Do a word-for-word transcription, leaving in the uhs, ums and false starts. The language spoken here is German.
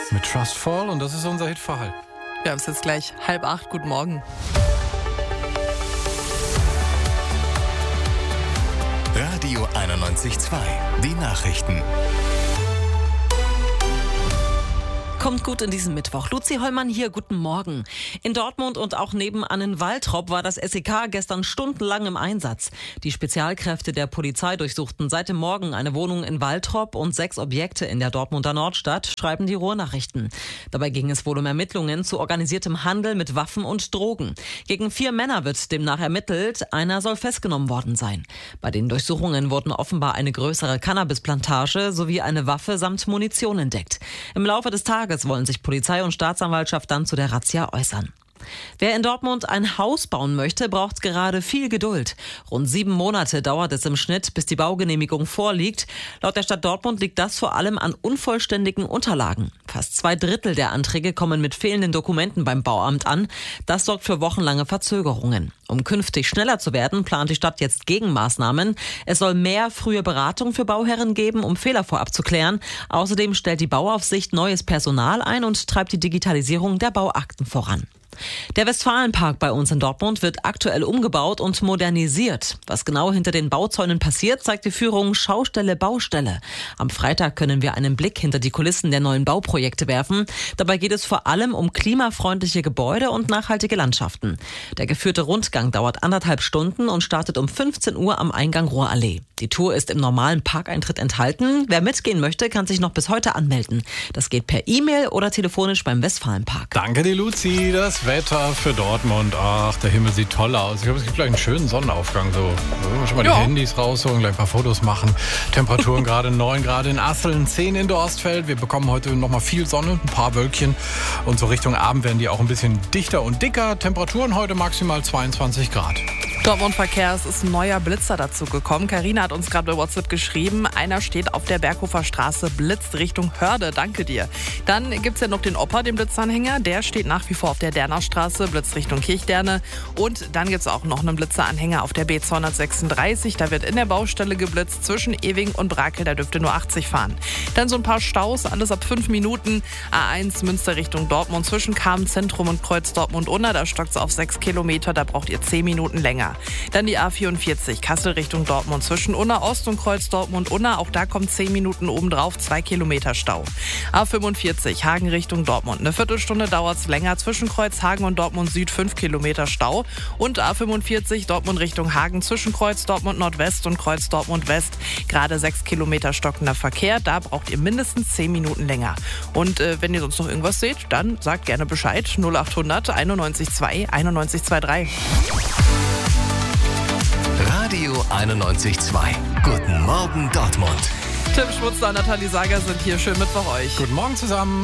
mit Trustfall und das ist unser Hit für halb. Ja, es ist jetzt gleich halb acht. Guten Morgen. Radio einundneunzig Komma zwei. Die Nachrichten. Kommt gut in diesen Mittwoch. Luzi Hollmann hier, guten Morgen. In Dortmund und auch nebenan in Waltrop war das S E K gestern stundenlang im Einsatz. Die Spezialkräfte der Polizei durchsuchten seit dem Morgen eine Wohnung in Waltrop und sechs Objekte in der Dortmunder Nordstadt, schreiben die Ruhrnachrichten. Dabei ging es wohl um Ermittlungen zu organisiertem Handel mit Waffen und Drogen. Gegen vier Männer wird demnach ermittelt, einer soll festgenommen worden sein. Bei den Durchsuchungen wurden offenbar eine größere Cannabisplantage sowie eine Waffe samt Munition entdeckt. Im Laufe des Tages wollen sich Polizei und Staatsanwaltschaft dann zu der Razzia äußern. Wer in Dortmund ein Haus bauen möchte, braucht gerade viel Geduld. Rund sieben Monate dauert es im Schnitt, bis die Baugenehmigung vorliegt. Laut der Stadt Dortmund liegt das vor allem an unvollständigen Unterlagen. Fast zwei Drittel der Anträge kommen mit fehlenden Dokumenten beim Bauamt an. Das sorgt für wochenlange Verzögerungen. Um künftig schneller zu werden, plant die Stadt jetzt Gegenmaßnahmen. Es soll mehr frühe Beratung für Bauherren geben, um Fehler vorab zu klären. Außerdem stellt die Bauaufsicht neues Personal ein und treibt die Digitalisierung der Bauakten voran. Der Westfalenpark bei uns in Dortmund wird aktuell umgebaut und modernisiert. Was genau hinter den Bauzäunen passiert, zeigt die Führung Schaustelle Baustelle. Am Freitag können wir einen Blick hinter die Kulissen der neuen Bauprojekte werfen. Dabei geht es vor allem um klimafreundliche Gebäude und nachhaltige Landschaften. Der geführte Rundgang dauert anderthalb Stunden und startet um fünfzehn Uhr am Eingang Ruhrallee. Die Tour ist im normalen Parkeintritt enthalten. Wer mitgehen möchte, kann sich noch bis heute anmelden. Das geht per E-Mail oder telefonisch beim Westfalenpark. Danke dir, Luzi. Das Wetter für Dortmund. Ach, der Himmel sieht toll aus. Ich glaube, es gibt gleich einen schönen Sonnenaufgang. So, wollen wir schon mal ja. die Handys rausholen, gleich ein paar Fotos machen. Temperaturen gerade neun Grad in Asseln, zehn in Dorstfeld. Wir bekommen heute noch mal viel Sonne, ein paar Wölkchen. Und so Richtung Abend werden die auch ein bisschen dichter und dicker. Temperaturen heute maximal zweiundzwanzig Grad. Dortmund Verkehr, es ist ein neuer Blitzer dazu gekommen. Carina hat uns gerade bei WhatsApp geschrieben, einer steht auf der Berghofer Straße, blitzt Richtung Hörde, danke dir. Dann gibt es ja noch den Opa, den Blitzanhänger, der steht nach wie vor auf der Derner Straße, blitzt Richtung Kirchderne. Und dann gibt es auch noch einen Blitzeranhänger auf der B zweihundertsechsunddreißig, da wird in der Baustelle geblitzt zwischen Ewing und Brakel, da dürfte nur achtzig fahren. Dann so ein paar Staus, alles ab fünf Minuten. A eins Münster Richtung Dortmund zwischen Kamen Zentrum und Kreuz Dortmund-Unna, da stockt es auf sechs Kilometer, da braucht ihr zehn Minuten länger. Dann die A vierundvierzig, Kassel Richtung Dortmund zwischen Unna Ost und Kreuz Dortmund-Unna. Auch da kommt zehn Minuten obendrauf, zwei Kilometer Stau. A fünfundvierzig, Hagen Richtung Dortmund. Eine Viertelstunde dauert es länger zwischen Kreuz Hagen und Dortmund Süd, fünf Kilometer Stau. Und A fünfundvierzig, Dortmund Richtung Hagen zwischen Kreuz Dortmund Nordwest und Kreuz Dortmund West. Gerade sechs Kilometer stockender Verkehr. Da braucht ihr mindestens zehn Minuten länger. Und äh, wenn ihr sonst noch irgendwas seht, dann sagt gerne Bescheid. null achthundert einundneunzig zwei einundneunzig dreiundzwanzig. Radio einundneunzig Komma zwei. Guten Morgen Dortmund. Tim Schmutzer und Nathalie Sager sind hier. Schönen Mittwoch euch. Guten Morgen zusammen.